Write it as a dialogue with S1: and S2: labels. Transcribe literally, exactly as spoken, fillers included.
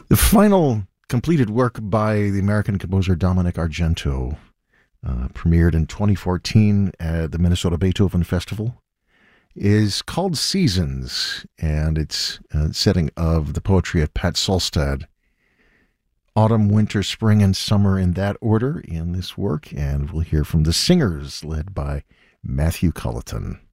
S1: The final completed work by the American composer Dominic Argento uh, premiered in twenty fourteen at the Minnesota Beethoven Festival is called Seasons, and it's a setting of the poetry of Pat Solstad. Autumn, winter, spring, and summer in that order in this work, and we'll hear from the singers led by Matthew Culleton.